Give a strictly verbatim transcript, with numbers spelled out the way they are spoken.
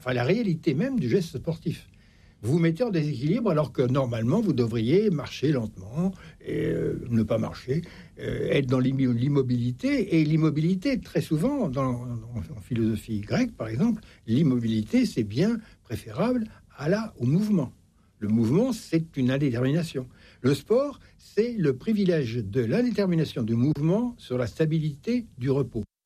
enfin la réalité même du geste sportif. Vous vous mettez en déséquilibre alors que normalement vous devriez marcher lentement et euh, ne pas marcher, euh, être dans l'immo- l'immobilité. Et l'immobilité, très souvent, dans, en, en philosophie grecque par exemple, l'immobilité c'est bien préférable à la, au mouvement. Le mouvement, c'est une indétermination. Le sport, c'est le privilège de l'indétermination du mouvement sur la stabilité du repos.